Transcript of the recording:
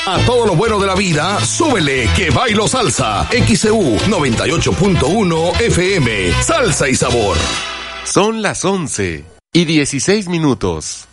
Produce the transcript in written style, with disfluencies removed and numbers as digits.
A todo lo bueno de la vida, súbele que bailo salsa. XEU 98.1 FM. Salsa y sabor. Son las 11:16.